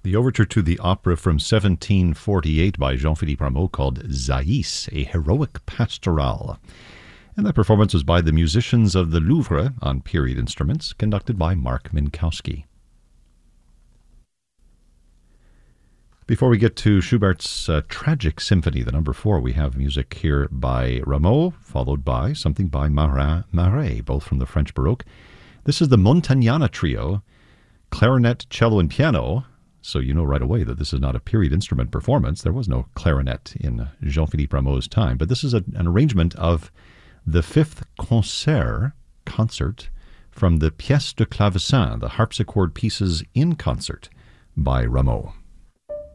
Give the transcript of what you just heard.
The overture to the opera from 1748 by Jean-Philippe Rameau called Zaïs, a heroic pastoral. And that performance was by the musicians of the Louvre on period instruments, conducted by Mark Minkowski. Before we get to Schubert's Tragic Symphony, the number 4, we have music here by Rameau, followed by something by Marais, both from the French Baroque. This is the Montagnana Trio, clarinet, cello, and piano. So you know right away that this is not a period instrument performance. There was no clarinet in Jean-Philippe Rameau's time, but this is an arrangement of the fifth concert from the Pièce de Clavecin, the harpsichord pieces in concert by Rameau.